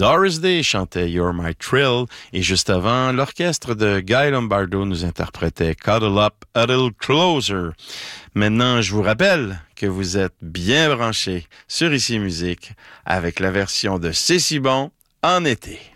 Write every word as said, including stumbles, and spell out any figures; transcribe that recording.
Doris Day chantait You're My Thrill et juste avant, l'orchestre de Guy Lombardo nous interprétait Cuddle Up a Little Closer. Maintenant, je vous rappelle que vous êtes bien branchés sur Ici Musique avec la version de C'est si bon en été.